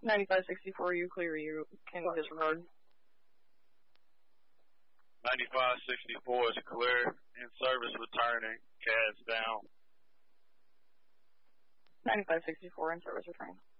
9564, you clear, you can disregard. 9564 is clear. In service returning. CAD's down. 9564, in service returning.